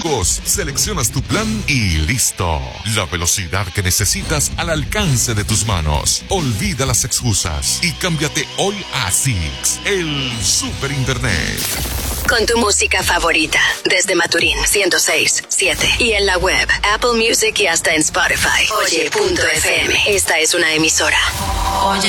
pocos. Seleccionas tu plan y listo. La velocidad que necesitas al alcance de tus manos. Olvida las excusas y cámbiate hoy a Six, el super internet. Con tu música favorita, desde Maturín 106.7 y en la web, Apple Music y hasta en Spotify. Oye.fm. Esta es una emisora. Oye.